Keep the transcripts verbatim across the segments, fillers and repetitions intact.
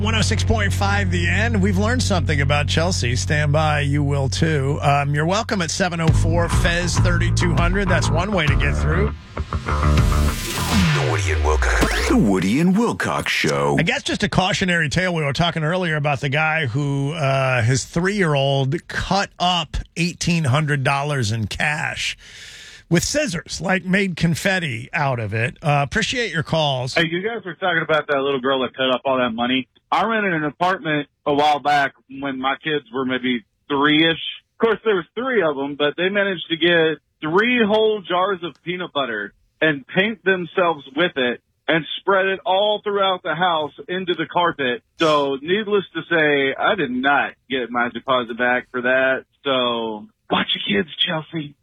one oh six point five The End. We've learned something about Chelsea. Stand by. You will too. Um, you're welcome at seven oh four Fez thirty-two hundred. That's one way to get through. The Woody and Wilcox. The Woody and Wilcox Show. I guess just a cautionary tale. We were talking earlier about the guy who uh, his three-year-old cut up eighteen hundred dollars in cash with scissors, like made confetti out of it. Uh, appreciate your calls. Hey, you guys were talking about that little girl that cut up all that money. I rented an apartment a while back when my kids were maybe three-ish. Of course, there was three of them, but they managed to get three whole jars of peanut butter and paint themselves with it and spread it all throughout the house into the carpet. So needless to say, I did not get my deposit back for that. So watch your kids, Chelsea.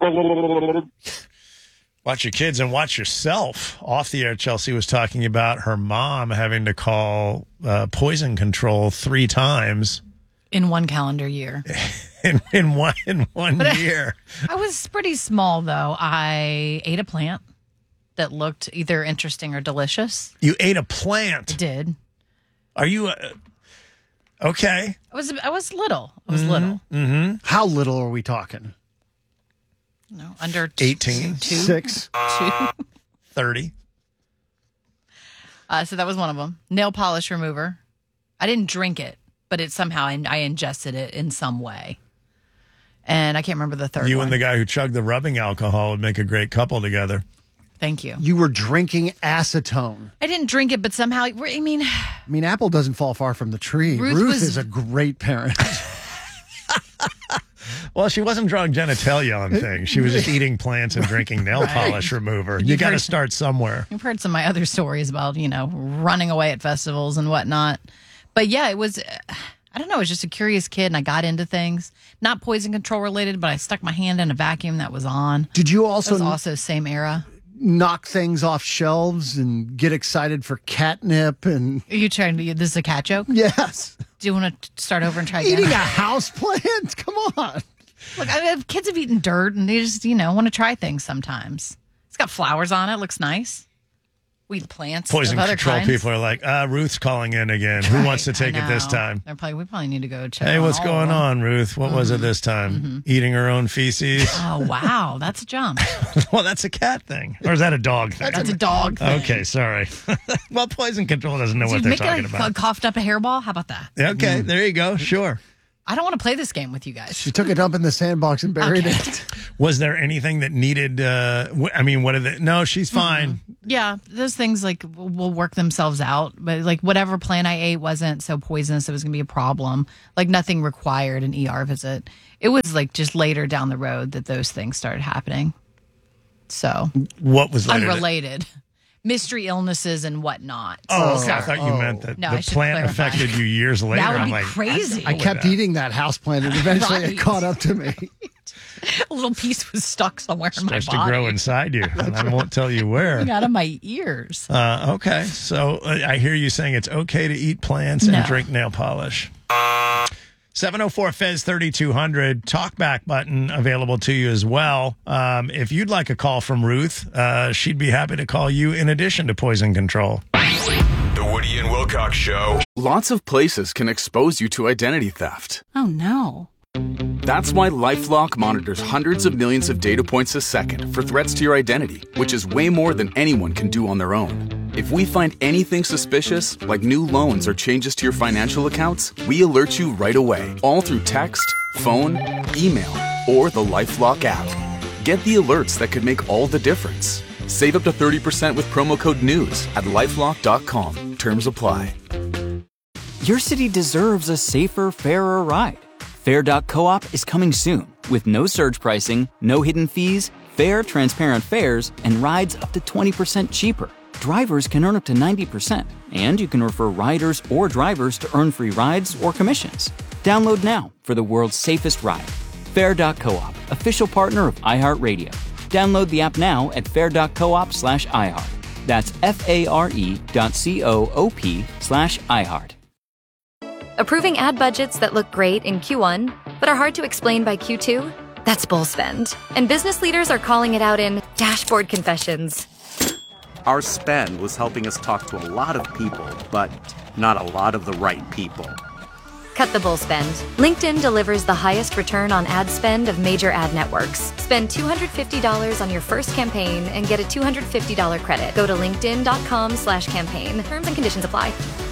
Watch your kids and watch yourself. Off the air, Chelsea was talking about her mom having to call uh, poison control three times in one calendar year. in, in one in one But year. I, I was pretty small, though. I ate a plant that looked either interesting or delicious. You ate a plant. I did. Are you uh, okay? I was I was little. I was mm-hmm, little. Mm-hmm. How little are we talking? No, under t- eighteen, two, six, two. thirty. Uh, so that was one of them. Nail polish remover. I didn't drink it, but it somehow I, I ingested it in some way. And I can't remember the third You one. and the guy who chugged the rubbing alcohol would make a great couple together. Thank you. You were drinking acetone. I didn't drink it, but somehow, I mean... I mean, apple doesn't fall far from the tree. Ruth Ruth, was- is a great parent. Well, she wasn't drawing genitalia on things. She was just eating plants and drinking nail Right. polish remover. You You've got to heard- start somewhere. You've heard some of my other stories about, you know, running away at festivals and whatnot. But yeah, it was, I don't know, I was just a curious kid and I got into things. Not poison control related, but I stuck my hand in a vacuum that was on. Did you That also was also same era. knock things off shelves and get excited for catnip? And Are you trying to, this is a cat joke? yes, Do you want to start over and try again? eating a house plant? Come on. Look, I mean, kids have eaten dirt and they just, you know, want to try things sometimes. It's got flowers on it. Looks nice. We eat plants. Poison of other control kinds. people are like, uh, Ruth's calling in again. Who wants to take I it this know. time? They're probably, we probably need to go check Hey, on what's all of going them. on, Ruth? What was it this time? Mm-hmm. Eating her own feces? Oh, wow. That's a jump. Well, that's a cat thing. Or is that a dog thing? That's a dog thing. Okay, sorry. Well, poison control doesn't know Did what you they're make talking it about. a coughed up a hairball? How about that? Okay, there you go. Sure. I don't want to play this game with you guys. She took a dump in the sandbox and buried Okay. it. Was there anything that needed, uh, w- I mean, what are they? No, she's fine. Yeah, those things like w- will work themselves out. But like whatever plant I ate wasn't so poisonous it was going to be a problem. Like nothing required an E R visit. It was like just later down the road that those things started happening. So What was later? unrelated. Mystery illnesses and whatnot. Oh, So- okay. I thought you meant that No, I the should plant clarify. affected you years later. That would I'm be like, crazy. I kept that. eating that house plant, and eventually Right. it caught up to me. A little piece was stuck somewhere in my starts body. to grow inside you. And I won't tell you where. Out of my ears. Uh, okay, so uh, I hear you saying it's okay to eat plants No. and drink nail polish. seven oh four Fez thirty-two hundred, talkback button available to you as well. Um, if you'd like a call from Ruth, uh, she'd be happy to call you in addition to poison control. The Woody and Wilcox Show. Lots of places can expose you to identity theft. Oh, no. That's why LifeLock monitors hundreds of millions of data points a second for threats to your identity, which is way more than anyone can do on their own. If we find anything suspicious, like new loans or changes to your financial accounts, we alert you right away, all through text, phone, email, or the LifeLock app. Get the alerts that could make all the difference. Save up to thirty percent with promo code NEWS at lifelock dot com. Terms apply. Your city deserves a safer, fairer ride. Fair dot coop is coming soon with no surge pricing, no hidden fees, fair, transparent fares, and rides up to twenty percent cheaper. Drivers can earn up to ninety percent, and you can refer riders or drivers to earn free rides or commissions. Download now for the world's safest ride. Fair dot coop, official partner of iHeartRadio. Download the app now at fair dot coop slash iHeart. That's F-A-R-E dot C-O-O-P slash iHeart. Approving ad budgets that look great in Q one, but are hard to explain by Q two? That's bull spend. And business leaders are calling it out in dashboard confessions. Our spend was helping us talk to a lot of people, but not a lot of the right people. Cut the bull spend. LinkedIn delivers the highest return on ad spend of major ad networks. Spend two hundred fifty dollars on your first campaign and get a two hundred fifty dollars credit. Go to linkedin.com slash campaign. Terms and conditions apply.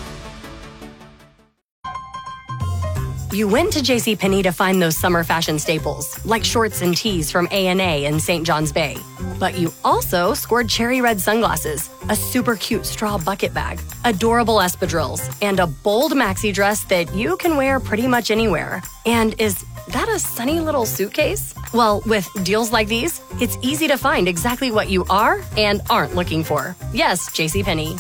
You went to JCPenney to find those summer fashion staples, like shorts and tees from A and A in Saint John's Bay. But you also scored cherry red sunglasses, a super cute straw bucket bag, adorable espadrilles, and a bold maxi dress that you can wear pretty much anywhere. And is that a sunny little suitcase? Well, with deals like these, it's easy to find exactly what you are and aren't looking for. Yes, JCPenney.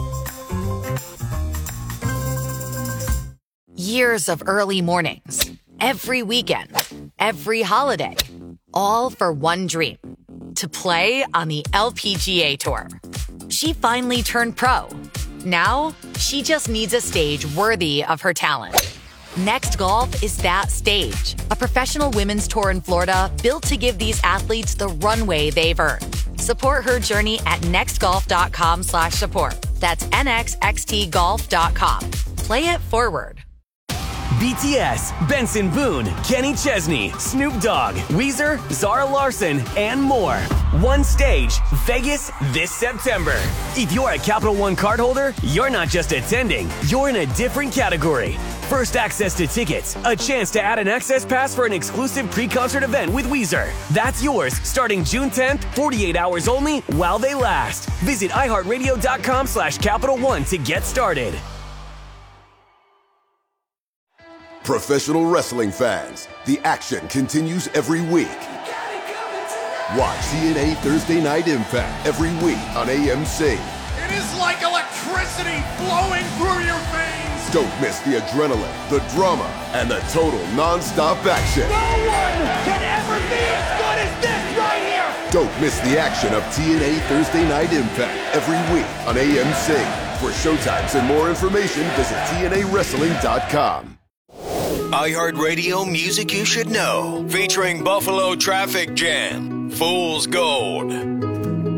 Years of early mornings, every weekend, every holiday, all for one dream, to play on the L P G A Tour. She finally turned pro. Now, she just needs a stage worthy of her talent. Next Golf is that stage, a professional women's tour in Florida built to give these athletes the runway they've earned. Support her journey at nextgolf.com slash support. That's N X X T golf dot com. Play it forward. B T S, Benson Boone, Kenny Chesney, Snoop Dogg, Weezer, Zara Larson, and more. One stage, Vegas this September. If you're a Capital One cardholder, you're not just attending, you're in a different category. First access to tickets, a chance to add an access pass for an exclusive pre-concert event with Weezer. That's yours starting June tenth, forty-eight hours only while they last. Visit iHeartRadio.com slash Capital One to get started. Professional wrestling fans, the action continues every week. Watch T N A Thursday Night Impact every week on A M C. It is like electricity flowing through your veins. Don't miss the adrenaline, the drama, and the total non-stop action. No one can ever be as good as this right here. Don't miss the action of T N A Thursday Night Impact every week on A M C. For showtimes and more information, visit T N A wrestling dot com. iHeartRadio Music You Should Know, featuring Buffalo Traffic Jam, Fool's Gold.